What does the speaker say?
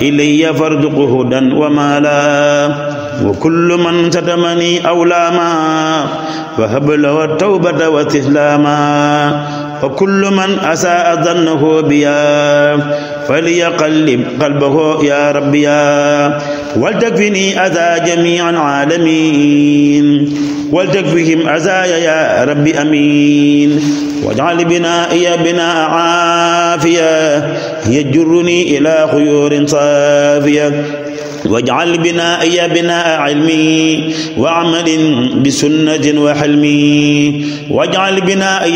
إلي فارزقه هدى ومالا وكل من شتمني أو لاما فهب له التوبة واستسلاما وكل من أساء ظنه بيا فليقلب قلبه يا ربي يا ولتكفني أذى جميع العالمين ولتكفهم أذايا يا ربي أمين واجعل بنائي بناء عافية يجرني إلى خيور صافية واجعل بنائي بناء علمي وعمل بسنة وحلمي واجعل بنائي